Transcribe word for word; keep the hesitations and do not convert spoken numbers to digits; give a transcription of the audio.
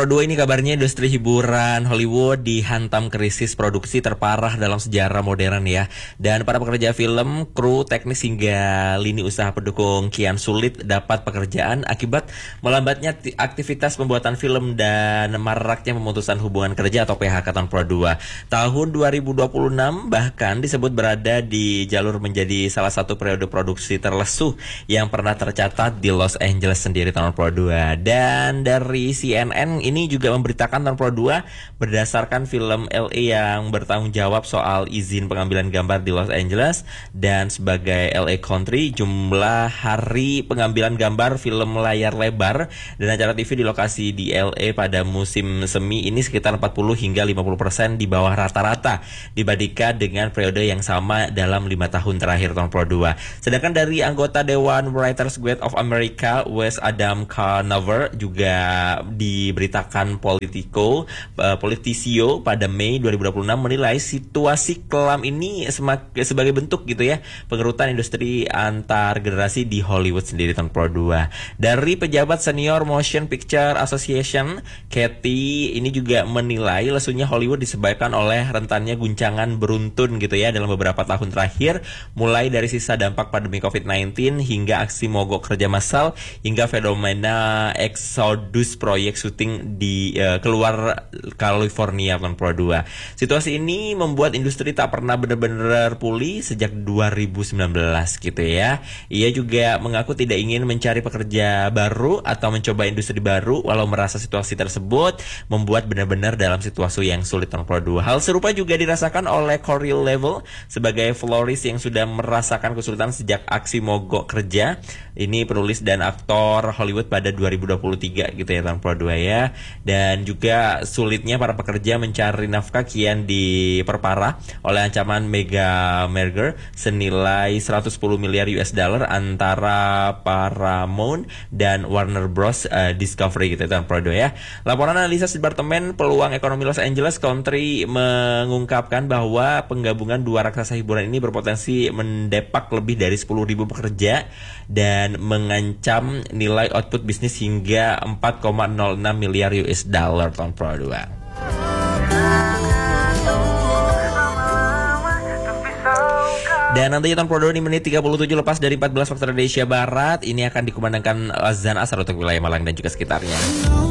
Pro dua ini kabarnya industri hiburan Hollywood dihantam krisis produksi terparah dalam sejarah modern ya. Dan para pekerja film, kru, teknis hingga lini usaha pendukung kian sulit dapat pekerjaan akibat melambatnya aktivitas pembuatan film dan maraknya pemutusan hubungan kerja atau P H K tahun Pro dua. Tahun dua ribu dua puluh enam bahkan disebut berada di jalur menjadi salah satu periode produksi terlesuh yang pernah tercatat di Los Angeles sendiri tahun Pro dua. Dan dari C N N ini juga memberitakan tahun Pro dua berdasarkan film L A yang bertanggung jawab soal izin pengambilan gambar di Los Angeles dan sebagai L A Country, jumlah hari pengambilan gambar film layar lebar dan acara T V di lokasi di L A pada musim semi ini sekitar empat puluh hingga lima puluh persen di bawah rata-rata dibandingkan dengan periode yang sama dalam lima tahun terakhir tahun Pro dua. Sedangkan dari anggota Dewan Writers Guild of America, Wes Adam Conover, juga diberitakan Politico, uh, Politisio pada Mei dua ribu dua puluh enam menilai situasi kelam ini semak, sebagai bentuk gitu ya pengerutan industri antar generasi di Hollywood sendiri tahun Pro dua. Dari pejabat senior Motion Picture Association, Kathy ini juga menilai lesunya Hollywood disebabkan oleh rentannya guncangan beruntun gitu ya dalam beberapa tahun terakhir, mulai dari sisa dampak pandemi covid sembilan belas hingga aksi mogok kerja massal hingga fenomena exodus proyek syuting di uh, keluar California tahun Pro dua. Situasi ini membuat industri tak pernah benar-benar pulih sejak dua ribu sembilan belas gitu ya. Ia juga mengaku tidak ingin mencari pekerja baru atau mencoba industri baru walau merasa situasi tersebut membuat benar-benar dalam situasi yang sulit tahun Pro dua. Hal serupa juga dirasakan oleh Corey Level sebagai florist yang sudah merasakan kesulitan sejak aksi mogok kerja. Ini penulis dan aktor Hollywood pada dua ribu dua puluh tiga gitu ya tahun Pro dua ya. Dan juga sulitnya para pekerja mencari nafkah kian diperparah oleh ancaman mega merger senilai seratus sepuluh miliar U S dollar antara Paramount dan Warner Bros uh, Discovery gitu tahun Pro dua ya. Laporan analisa Departemen Peluang Ekonomi Los Angeles Country mengungkapkan bahwa penggabungan dua raksasa hiburan ini berpotensi mendepak lebih dari sepuluh ribu pekerja dan mengancam nilai output bisnis hingga empat koma nol enam miliar U S dollar tahun Pro dua. Dan nanti tahun Pro dua di menit tiga puluh tujuh lepas dari empat belas waktu Indonesia Barat ini akan dikumandangkan azan asar untuk wilayah Malang dan juga sekitarnya.